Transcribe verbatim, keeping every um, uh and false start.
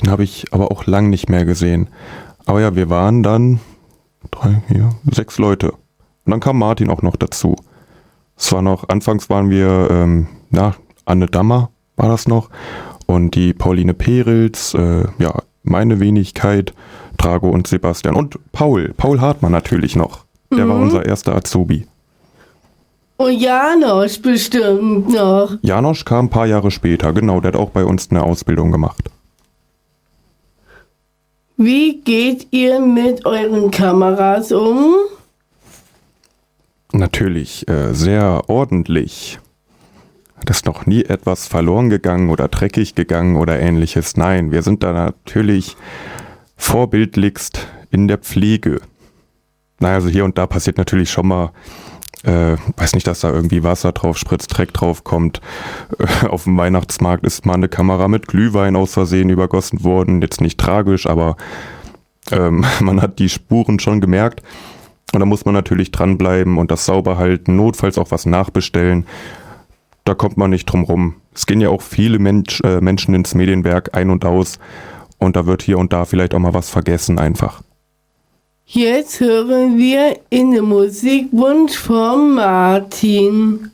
Den habe ich aber auch lang nicht mehr gesehen. Aber ja, wir waren dann drei, vier, sechs Leute. Und dann kam Martin auch noch dazu. Es war noch, anfangs waren wir, ähm, ja, Anne Dammer war das noch. Und die Pauline Perils, äh, ja, meine Wenigkeit, Drago und Sebastian. Und Paul, Paul Hartmann natürlich noch. Der mhm. war unser erster Azubi. Und Janosch bestimmt noch. Janosch kam ein paar Jahre später, genau, der hat auch bei uns eine Ausbildung gemacht. Wie geht ihr mit euren Kameras um? Natürlich, äh, sehr ordentlich. Da ist noch nie etwas verloren gegangen oder dreckig gegangen oder ähnliches. Nein, wir sind da natürlich vorbildlichst in der Pflege. Naja, also hier und da passiert natürlich schon mal, äh, weiß nicht, dass da irgendwie Wasser drauf spritzt, Dreck drauf kommt. Äh, auf dem Weihnachtsmarkt ist mal eine Kamera mit Glühwein aus Versehen übergossen worden. Jetzt nicht tragisch, aber ähm, man hat die Spuren schon gemerkt. Und da muss man natürlich dranbleiben und das sauber halten, notfalls auch was nachbestellen. Da kommt man nicht drum rum. Es gehen ja auch viele Mensch, äh, Menschen ins Medienwerk ein und aus und da wird hier und da vielleicht auch mal was vergessen einfach. Jetzt hören wir in den Musikwunsch von Martin.